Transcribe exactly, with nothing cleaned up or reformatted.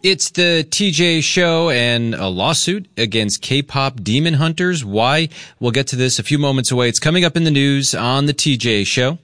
It's the T J Show and a lawsuit against K-pop demon hunters. Why? We'll get to this a few moments away. It's coming up in the news on the T J Show.